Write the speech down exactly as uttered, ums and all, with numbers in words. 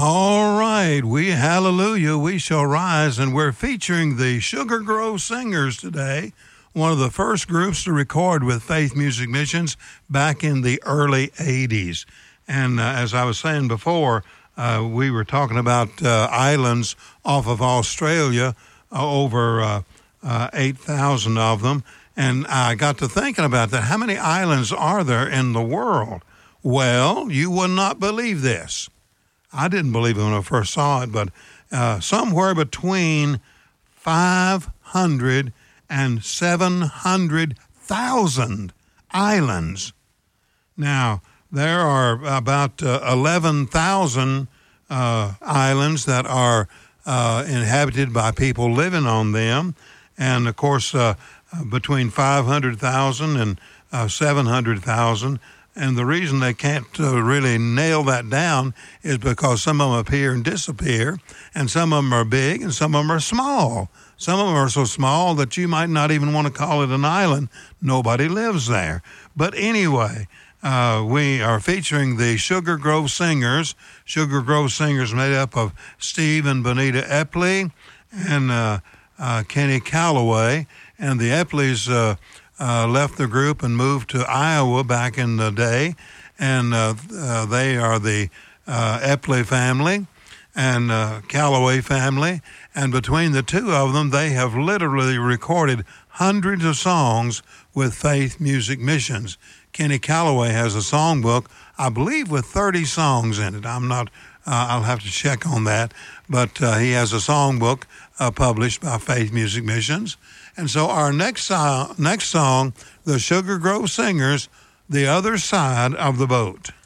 All right, we hallelujah, we shall rise, and we're featuring the Sugar Grove Singers today, one of the first groups to record with Faith Music Missions back in the early eighties. And uh, as I was saying before, uh, we were talking about uh, islands off of Australia, uh, over uh, uh, eight thousand of them, and I got to thinking about that. How many islands are there in the world? Well, you would not believe this. I didn't believe it when I first saw it, but uh, somewhere between five hundred and seven hundred thousand islands. Now, there are about uh, eleven thousand uh, islands that are uh, inhabited by people living on them, and of course, uh, between five hundred thousand and uh, seven hundred thousand. And the reason they can't uh, really nail that down is because some of them appear and disappear, and some of them are big and some of them are small. Some of them are so small that you might not even want to call it an island. Nobody lives there. But anyway, uh, we are featuring the Sugar Grove Singers. Sugar Grove Singers made up of Steve and Bonita Epley and uh, uh, Kenny Calloway. And the Epleys uh, Uh, left the group and moved to Iowa back in the day, and uh, uh, they are the uh, Epley family and uh, Calloway family, and between the two of them, they have literally recorded hundreds of songs with Faith Music Missions. Kenny Calloway has a songbook, I believe, with thirty songs in it. I'm not, uh, I'll have to check on that, but uh, he has a songbook uh, published by Faith Music Missions. And so our next song, next song, the Sugar Grove Singers, The Other Side of the Boat.